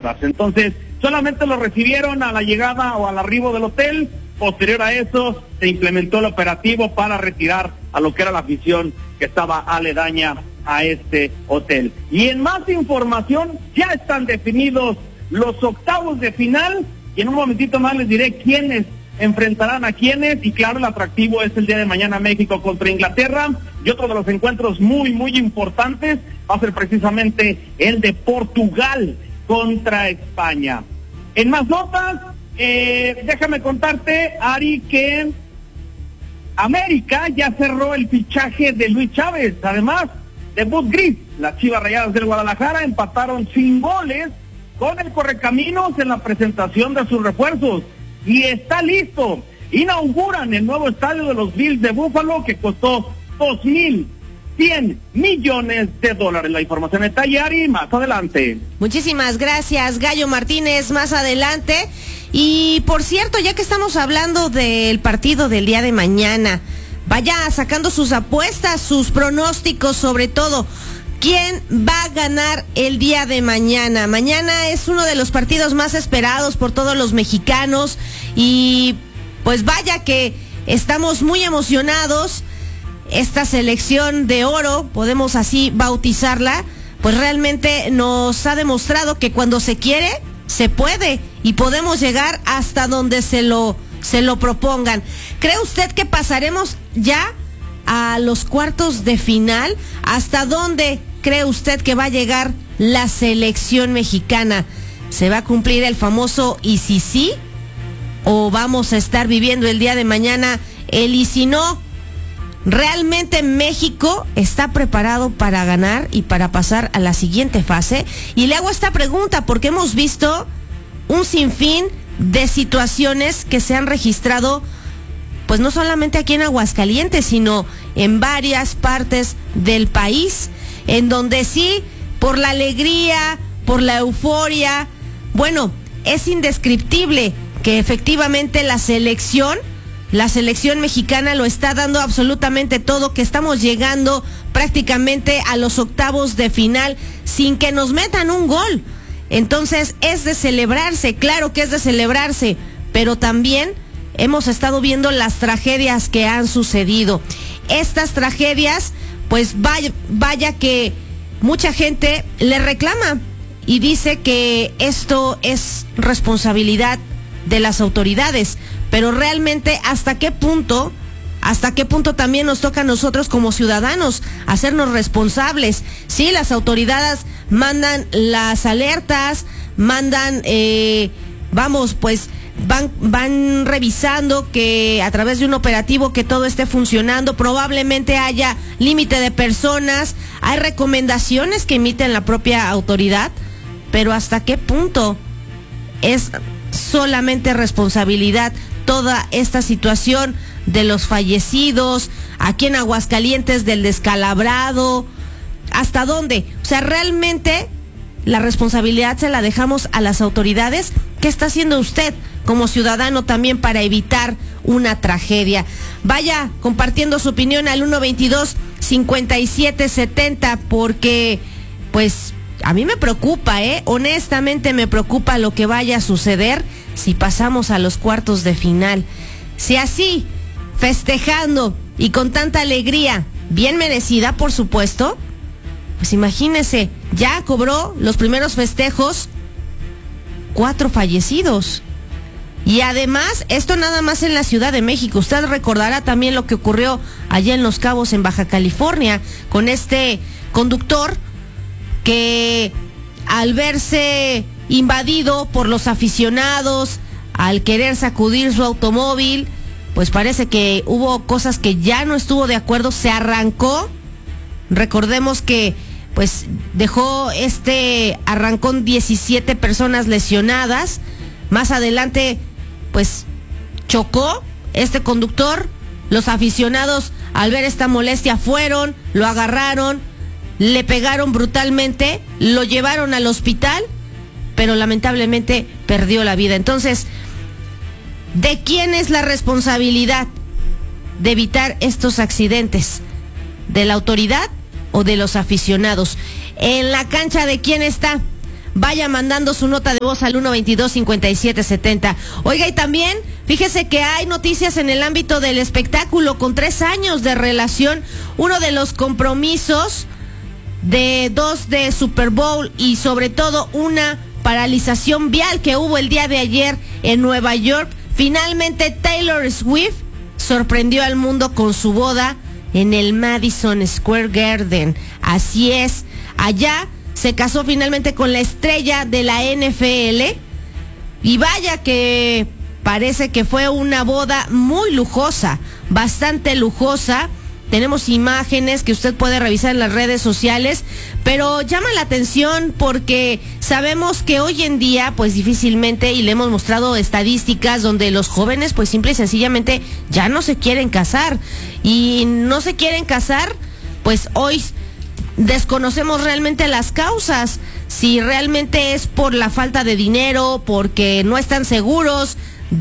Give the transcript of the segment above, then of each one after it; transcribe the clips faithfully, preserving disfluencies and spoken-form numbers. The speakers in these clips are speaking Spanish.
horas. Entonces, solamente lo recibieron a la llegada o al arribo del hotel. Posterior a eso, se implementó el operativo para retirar a lo que era la afición que estaba aledaña a este hotel. Y en más información, ya están definidos los octavos de final, y en un momentito más les diré quiénes enfrentarán a quiénes, y claro, el atractivo es el día de mañana México contra Inglaterra, y otro de los encuentros muy, muy importantes va a ser precisamente el de Portugal contra España. En más notas, eh, déjame contarte, Ari, que América ya cerró el fichaje de Luis Chávez. Además, debut gris, las Chivas Rayadas del Guadalajara empataron sin goles con el Correcaminos en la presentación de sus refuerzos. Y está listo. Inauguran el nuevo estadio de los Bills de Buffalo, que costó dos mil cien millones de dólares. La información está ahí, Ari, más adelante. Muchísimas gracias, Gallo Martínez, más adelante. Y por cierto, ya que estamos hablando del partido del día de mañana, vaya sacando sus apuestas, sus pronósticos, sobre todo, ¿quién va a ganar el día de mañana? Mañana es uno de los partidos más esperados por todos los mexicanos, y pues vaya que estamos muy emocionados. Esta selección de oro, podemos así bautizarla, pues realmente nos ha demostrado que cuando se quiere, se puede, y podemos llegar hasta donde se lo, se lo propongan. ¿Cree usted que pasaremos ya a los cuartos de final? ¿Hasta dónde cree usted que va a llegar la selección mexicana? ¿Se va a cumplir el famoso y si sí? ¿O vamos a estar viviendo el día de mañana el y si no? ¿Realmente México está preparado para ganar y para pasar a la siguiente fase? Y le hago esta pregunta porque hemos visto un sinfín de situaciones que se han registrado, pues no solamente aquí en Aguascalientes, sino en varias partes del país, en donde sí, por la alegría, por la euforia, bueno, es indescriptible que efectivamente la selección, la selección mexicana lo está dando absolutamente todo, que estamos llegando prácticamente a los octavos de final sin que nos metan un gol. Entonces es de celebrarse, claro que es de celebrarse, pero también hemos estado viendo las tragedias que han sucedido. Estas tragedias, pues vaya, vaya que mucha gente le reclama y dice que esto es responsabilidad de las autoridades, pero realmente hasta qué punto, hasta qué punto también nos toca a nosotros como ciudadanos hacernos responsables. Sí, las autoridades mandan las alertas, mandan, eh, vamos, pues van, van revisando que a través de un operativo que todo esté funcionando, probablemente haya límite de personas, hay recomendaciones que emiten la propia autoridad, pero hasta qué punto es solamente responsabilidad toda esta situación de los fallecidos, aquí en Aguascalientes del descalabrado, ¿hasta dónde? O sea, realmente la responsabilidad se la dejamos a las autoridades. ¿Qué está haciendo usted como ciudadano también para evitar una tragedia? Vaya compartiendo su opinión al uno veintidós, cincuenta y siete setenta, porque pues a mí me preocupa, ¿eh? Honestamente me preocupa lo que vaya a suceder si pasamos a los cuartos de final. Si así, festejando y con tanta alegría, bien merecida, por supuesto, pues imagínese, ya cobró los primeros festejos cuatro fallecidos. Y además, esto nada más en la Ciudad de México. Usted recordará también lo que ocurrió allá en Los Cabos, en Baja California, con este conductor que al verse invadido por los aficionados, al querer sacudir su automóvil, pues parece que hubo cosas que ya no estuvo de acuerdo, se arrancó. Recordemos que pues dejó este arrancón diecisiete personas lesionadas. Más adelante pues chocó este conductor. Los aficionados, al ver esta molestia, fueron, lo agarraron, le pegaron brutalmente, lo llevaron al hospital, pero lamentablemente perdió la vida. Entonces, ¿de quién es la responsabilidad de evitar estos accidentes? ¿De la autoridad o de los aficionados? ¿En la cancha de quién está? vaya mandando su nota de voz al uno veintidós cincuenta y siete setenta. Oiga, y también fíjese que hay noticias en el ámbito del espectáculo. Con tres años de relación, uno de los compromisos de dos de Super Bowl y sobre todo una paralización vial que hubo el día de ayer en Nueva York, finalmente Taylor Swift sorprendió al mundo con su boda en el Madison Square Garden. Así es, allá se casó finalmente con la estrella de la N F L y vaya que parece que fue una boda muy lujosa, bastante lujosa. Tenemos imágenes que usted puede revisar en las redes sociales, pero llama la atención porque sabemos que hoy en día, pues difícilmente, y le hemos mostrado estadísticas donde los jóvenes, pues simple y sencillamente ya no se quieren casar. Y no se quieren casar, pues hoy desconocemos realmente las causas. Si realmente es por la falta de dinero, porque no están seguros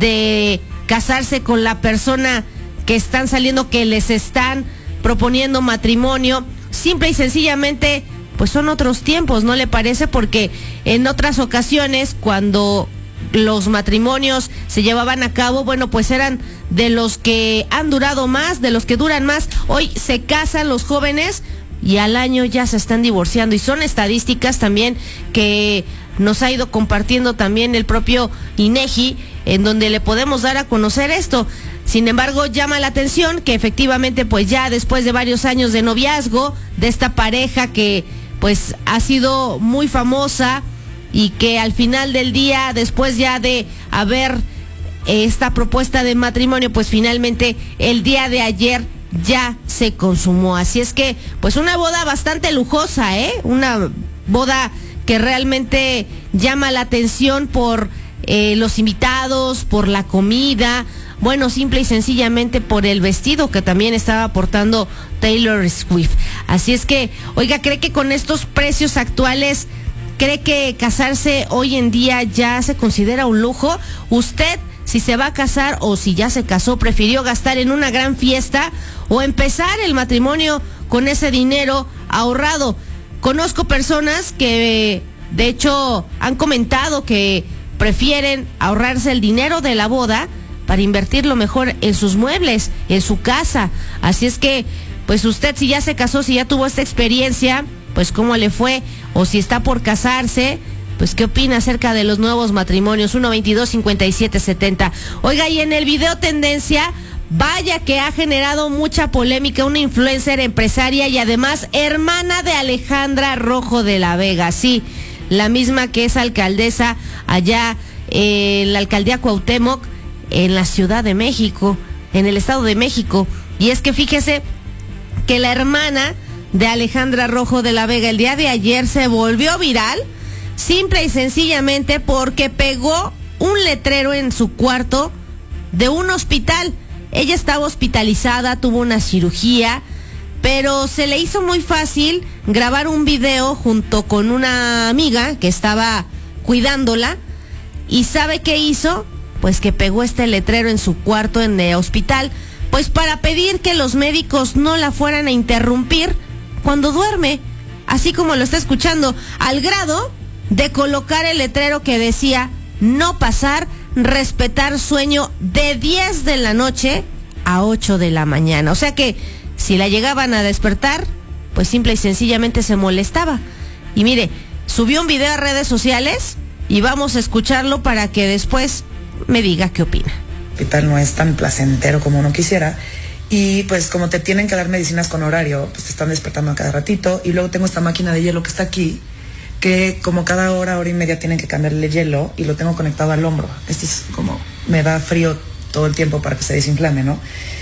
de casarse con la persona que están saliendo, que les están proponiendo matrimonio, simple y sencillamente, pues son otros tiempos, ¿no le parece? Porque en otras ocasiones, cuando los matrimonios se llevaban a cabo, bueno, pues eran de los que han durado más, de los que duran más. Hoy se casan los jóvenes y al año ya se están divorciando, y son estadísticas también que nos ha ido compartiendo también el propio INEGI, en donde le podemos dar a conocer esto. Sin embargo, llama la atención que efectivamente, pues ya después de varios años de noviazgo de esta pareja que pues ha sido muy famosa, y que al final del día, después ya de haber eh, esta propuesta de matrimonio, pues finalmente el día de ayer ya se consumó. Así es que, pues una boda bastante lujosa, ¿eh? Una boda que realmente llama la atención por eh, los invitados, por la comida, bueno, simple y sencillamente por el vestido que también estaba portando Taylor Swift. Así es que, oiga, ¿cree que con estos precios actuales, cree que casarse hoy en día ya se considera un lujo? Usted, si se va a casar o si ya se casó, ¿prefirió gastar en una gran fiesta o empezar el matrimonio con ese dinero ahorrado? Conozco personas que de hecho han comentado que prefieren ahorrarse el dinero de la boda para invertirlo mejor en sus muebles, en su casa. Así es que, pues usted, si ya se casó, si ya tuvo esta experiencia, pues cómo le fue, o si está por casarse, pues qué opina acerca de los nuevos matrimonios. Uno veintidós cincuenta y siete setenta. Oiga, y en el video tendencia, vaya que ha generado mucha polémica una influencer empresaria y además hermana de Alejandra Rojo de la Vega. Sí, la misma que es alcaldesa allá en la alcaldía Cuauhtémoc, en la Ciudad de México, en el Estado de México. Y es que fíjese que la hermana de Alejandra Rojo de la Vega el día de ayer se volvió viral, simple y sencillamente porque pegó un letrero en su cuarto de un hospital. Ella estaba hospitalizada, tuvo una cirugía, pero se le hizo muy fácil grabar un video junto con una amiga que estaba cuidándola. ¿Y sabe qué hizo? Pues que pegó este letrero en su cuarto en el hospital, pues para pedir que los médicos no la fueran a interrumpir cuando duerme, así como lo está escuchando, al grado de colocar el letrero que decía: no pasar, respetar sueño de diez de la noche a ocho de la mañana. O sea que si la llegaban a despertar, pues simple y sencillamente se molestaba. Y mire, subió un video a redes sociales y vamos a escucharlo para que después me diga qué opina. El hospital no es tan placentero como uno quisiera, y pues como te tienen que dar medicinas con horario, pues te están despertando a cada ratito. Y luego tengo esta máquina de hielo que está aquí, que como cada hora, hora y media tienen que cambiarle hielo, y lo tengo conectado al hombro. Este es como, me da frío todo el tiempo para que se desinflame, ¿no?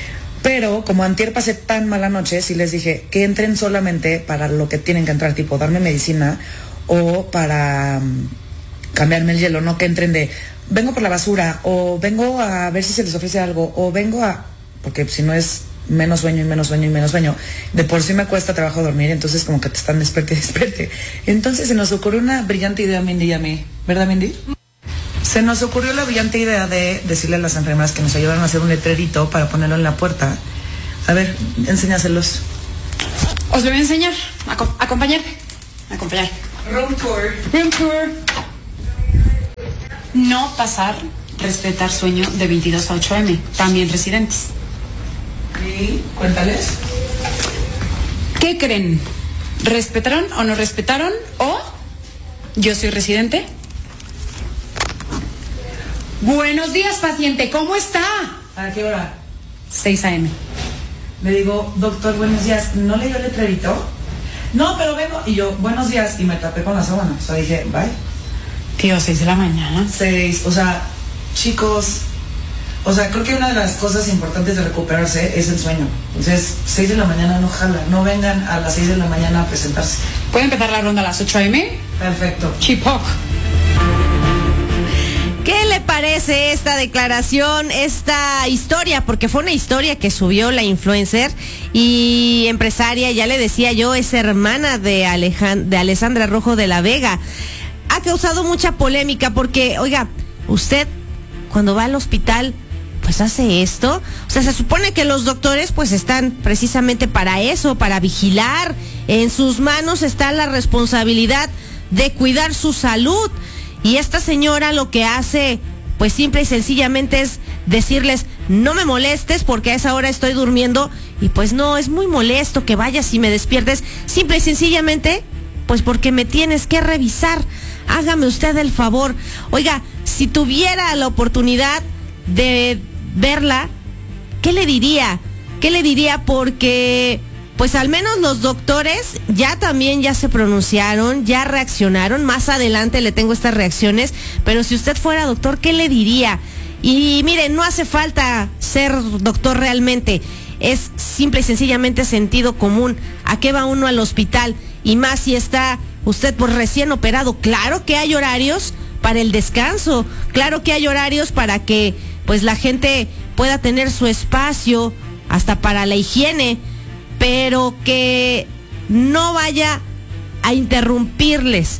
Pero como antier pasé tan mala noche, sí les dije que entren solamente para lo que tienen que entrar, tipo darme medicina o para um, cambiarme el hielo, no que entren de vengo por la basura, o vengo a ver si se les ofrece algo, o vengo a... porque si no es menos sueño y menos sueño y menos sueño. De por sí me cuesta trabajo dormir, entonces como que te están despierte y despierte. Entonces se nos ocurrió una brillante idea, Mindy y a mí, ¿verdad, Mindy? Se nos ocurrió la brillante idea de decirle a las enfermeras que nos ayudaran a hacer un letrerito para ponerlo en la puerta. A ver, enséñaselos. Os lo voy a enseñar. Acom- acompañarme. Acompañar. Room tour. Room tour. No pasar, respetar sueño de veintidós a ocho eme, también residentes. Y cuéntales. ¿Qué creen? ¿Respetaron o no respetaron? ¿O yo soy residente? Buenos días, paciente, ¿cómo está? ¿A qué hora? seis a eme. Le digo, doctor, buenos días, ¿no leyó el letrerito? No, pero vengo. Y yo, buenos días, y me tapé con la sábana. O sea, dije, bye. Tío, seis de la mañana. Seis, o sea, chicos, o sea, creo que una de las cosas importantes de recuperarse es el sueño. Entonces, seis de la mañana no jala, no vengan a las seis de la mañana a presentarse. ¿Puede empezar la ronda a las ocho eme? Perfecto. Chipoc. ¿Qué le parece esta declaración, esta historia? Porque fue una historia que subió la influencer y empresaria, ya le decía yo, es hermana de, Alejan- de Alessandra Rojo de la Vega. Ha causado mucha polémica porque, oiga, usted cuando va al hospital, pues hace esto. O sea, se supone que los doctores pues están precisamente para eso, para vigilar. En sus manos está la responsabilidad de cuidar su salud. Y esta señora lo que hace, pues simple y sencillamente es decirles, no me molestes porque a esa hora estoy durmiendo. Y pues no, es muy molesto que vayas y me despiertes, simple y sencillamente, pues porque me tienes que revisar. Hágame usted el favor. Oiga, si tuviera la oportunidad de verla, ¿qué le diría? ¿Qué le diría? Porque pues al menos los doctores ya también ya se pronunciaron, ya reaccionaron. Más adelante le tengo estas reacciones, pero si usted fuera doctor, ¿qué le diría? Y miren, no hace falta ser doctor realmente, es simple y sencillamente sentido común. ¿A qué va uno al hospital? Y más si está usted pues recién operado. Claro que hay horarios para el descanso, claro que hay horarios para que pues la gente pueda tener su espacio, hasta para la higiene, pero que no vaya a interrumpirles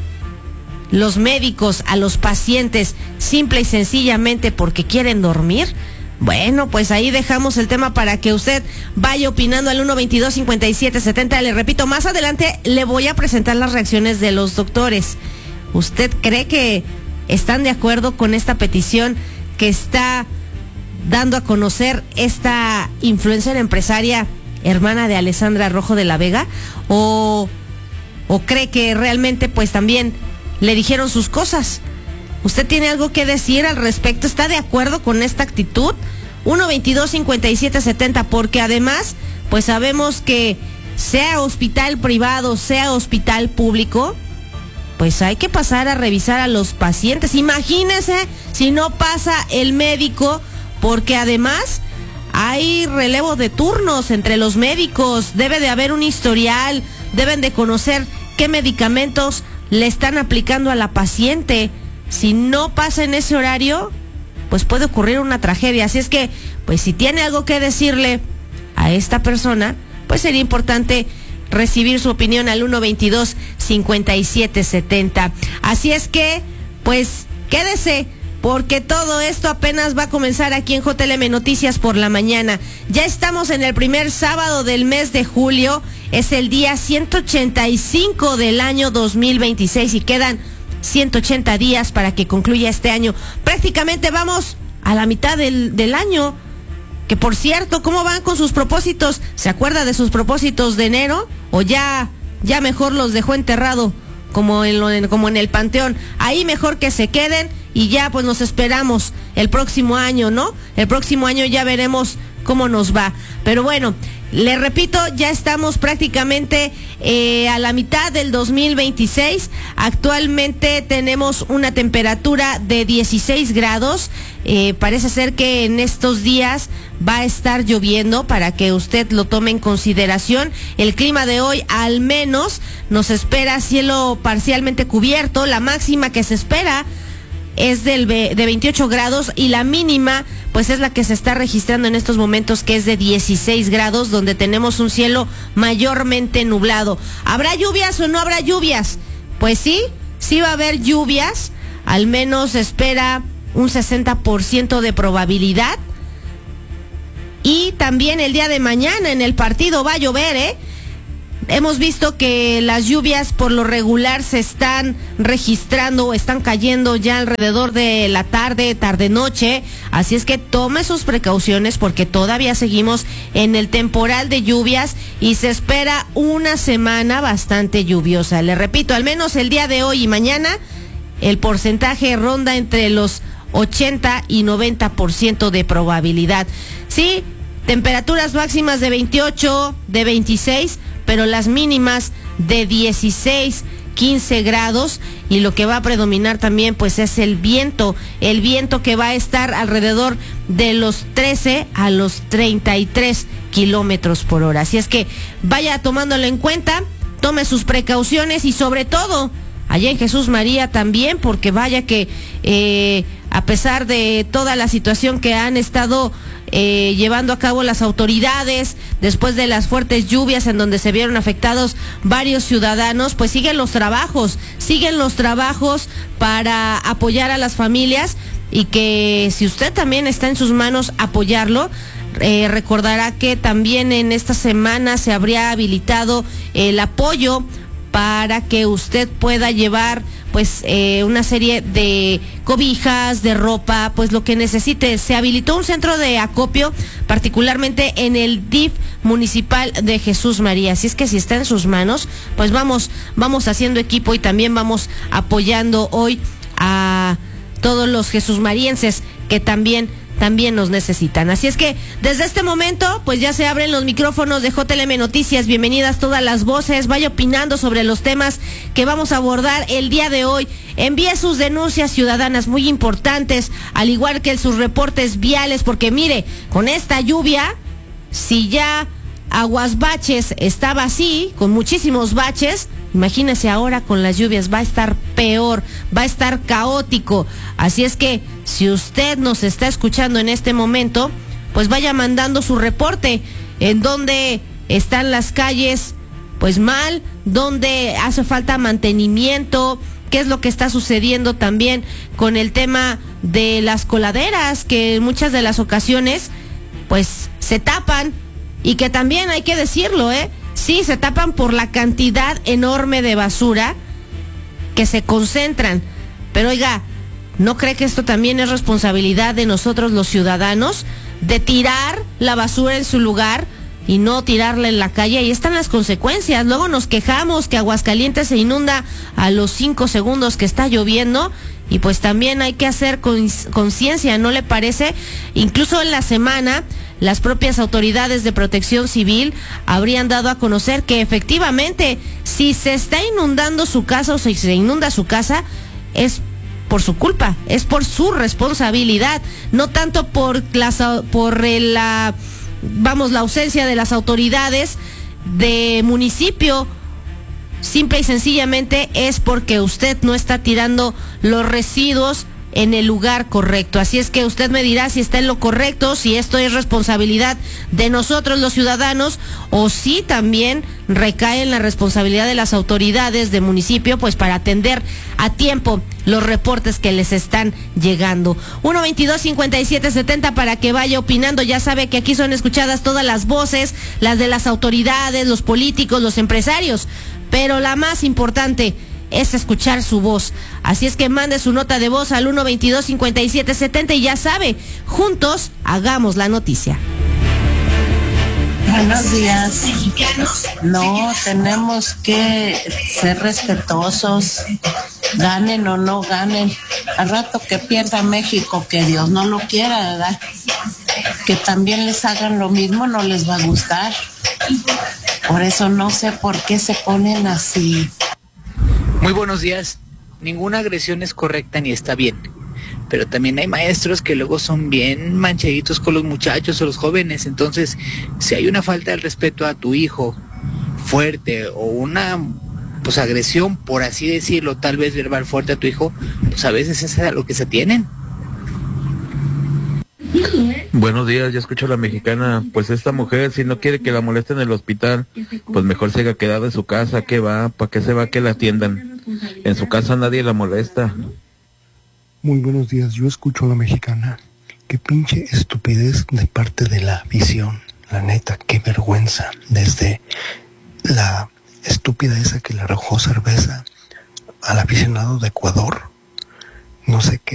los médicos a los pacientes simple y sencillamente porque quieren dormir. Bueno, pues ahí dejamos el tema para que usted vaya opinando al uno veintidós cincuenta y siete setenta. Le repito, más adelante le voy a presentar las reacciones de los doctores. ¿Usted cree que están de acuerdo con esta petición que está dando a conocer esta influencer empresaria, hermana de Alessandra Rojo de la Vega? ¿O, o cree que realmente pues también le dijeron sus cosas? ¿Usted tiene algo que decir al respecto? ¿Está de acuerdo con esta actitud? uno veintidós cincuenta y siete setenta, porque además pues sabemos que sea hospital privado, sea hospital público, pues hay que pasar a revisar a los pacientes. Imagínese si no pasa el médico, porque además hay relevo de turnos entre los médicos, debe de haber un historial, deben de conocer qué medicamentos le están aplicando a la paciente. Si no pasa en ese horario, pues puede ocurrir una tragedia. Así es que, pues si tiene algo que decirle a esta persona, pues sería importante recibir su opinión al uno veintidós cincuenta y siete setenta. Así es que, pues quédese, porque todo esto apenas va a comenzar aquí en J L M Noticias por la mañana. Ya estamos en el primer sábado del mes de julio, es el día ciento ochenta y cinco del año dos mil veintiséis y quedan ciento ochenta días para que concluya este año. Prácticamente vamos a la mitad del, del año. Que por cierto, ¿cómo van con sus propósitos? ¿Se acuerda de sus propósitos de enero? ¿O ya, ya mejor los dejó enterrado como en, lo, en, como en el panteón? Ahí mejor que se queden y ya pues nos esperamos el próximo año, ¿no? El próximo año ya veremos cómo nos va. Pero bueno, le repito, ya estamos prácticamente eh, a la mitad del dos mil veintiséis. Actualmente tenemos una temperatura de dieciséis grados. Eh, parece ser que en estos días va a estar lloviendo, para que usted lo tome en consideración. El clima de hoy al menos nos espera cielo parcialmente cubierto. La máxima que se espera es del de veintiocho grados y la mínima pues es la que se está registrando en estos momentos, que es de dieciséis grados, donde tenemos un cielo mayormente nublado. ¿Habrá lluvias o no habrá lluvias? Pues sí, sí va a haber lluvias, al menos se espera un sesenta por ciento de probabilidad. Y también el día de mañana en el partido va a llover, ¿eh? hemos visto que las lluvias por lo regular se están registrando o están cayendo ya alrededor de la tarde, tarde-noche, así es que tome sus precauciones porque todavía seguimos en el temporal de lluvias y se espera una semana bastante lluviosa. Le repito, al menos el día de hoy y mañana el porcentaje ronda entre los ochenta y noventa por ciento de probabilidad. Sí, temperaturas máximas de veintiocho, de veintiséis, pero las mínimas de dieciséis, quince grados, y lo que va a predominar también pues es el viento, el viento que va a estar alrededor de los trece a los treinta y tres kilómetros por hora. Así es que vaya tomándolo en cuenta, tome sus precauciones y sobre todo allá en Jesús María también, porque vaya que eh, a pesar de toda la situación que han estado eh, llevando a cabo las autoridades después de las fuertes lluvias en donde se vieron afectados varios ciudadanos, pues siguen los trabajos, siguen los trabajos para apoyar a las familias, y que si usted también está en sus manos apoyarlo, eh, recordará que también en esta semana se habría habilitado el apoyo para que usted pueda llevar pues eh, una serie de cobijas, de ropa, pues lo que necesite. Se habilitó un centro de acopio, particularmente en el D I F municipal de Jesús María. Así es que si está en sus manos, pues vamos, vamos haciendo equipo y también vamos apoyando hoy a todos los jesusmarienses que también también nos necesitan. Así es que desde este momento pues ya se abren los micrófonos de J L M Noticias. Bienvenidas todas las voces, vaya opinando sobre los temas que vamos a abordar el día de hoy. Envíe sus denuncias ciudadanas muy importantes, al igual que sus reportes viales, porque mire, con esta lluvia, si ya Aguas Baches estaba así, con muchísimos baches, imagínese ahora con las lluvias, va a estar peor, va a estar caótico. Así es que si usted nos está escuchando en este momento, pues vaya mandando su reporte en donde están las calles pues mal, donde hace falta mantenimiento, qué es lo que está sucediendo también con el tema de las coladeras, que en muchas de las ocasiones pues se tapan, y que también hay que decirlo, ¿eh? Sí, se tapan por la cantidad enorme de basura que se concentran. Pero oiga, ¿no cree que esto también es responsabilidad de nosotros los ciudadanos? De tirar la basura en su lugar y no tirarla en la calle. Ahí están las consecuencias. Luego nos quejamos que Aguascalientes se inunda a los cinco segundos que está lloviendo. Y pues también hay que hacer conciencia, ¿no le parece? Incluso en la semana, las propias autoridades de protección civil habrían dado a conocer que efectivamente, si se está inundando su casa o si se inunda su casa, es por su culpa, es por su responsabilidad, no tanto por la, por la, vamos, la ausencia de las autoridades de municipio. Simple y sencillamente es porque usted no está tirando los residuos en el lugar correcto. Así es que usted me dirá si está en lo correcto, si esto es responsabilidad de nosotros los ciudadanos, o si también recae en la responsabilidad de las autoridades de municipio, pues para atender a tiempo los reportes que les están llegando. uno veintidós cincuenta y siete setenta para que vaya opinando. Ya sabe que aquí son escuchadas todas las voces, las de las autoridades, los políticos, los empresarios, pero la más importante es escuchar su voz. Así es que mande su nota de voz al uno veintidós cincuenta y siete setenta y ya sabe, juntos hagamos la noticia. Buenos días. No, tenemos que ser respetuosos, ganen o no ganen. Al rato que pierda México, que Dios no lo quiera, ¿verdad? Que también les hagan lo mismo, no les va a gustar. Por eso no sé por qué se ponen así. Muy buenos días. Ninguna agresión es correcta ni está bien. Pero también hay maestros que luego son bien manchaditos con los muchachos o los jóvenes. Entonces, si hay una falta de respeto a tu hijo fuerte o una pues agresión, por así decirlo, tal vez verbal fuerte a tu hijo, pues a veces es a lo que se tienen. Buenos días, ya escucho a la mexicana. Pues esta mujer, si no quiere que la molesten en el hospital, pues mejor se haya quedado en su casa. ¿Qué va? ¿Para qué se va a que la atiendan? En su casa nadie la molesta. Muy buenos días, yo escucho a la mexicana. Qué pinche estupidez de parte de la visión. La neta, qué vergüenza. Desde la estúpida esa que le arrojó cerveza al aficionado de Ecuador. No sé qué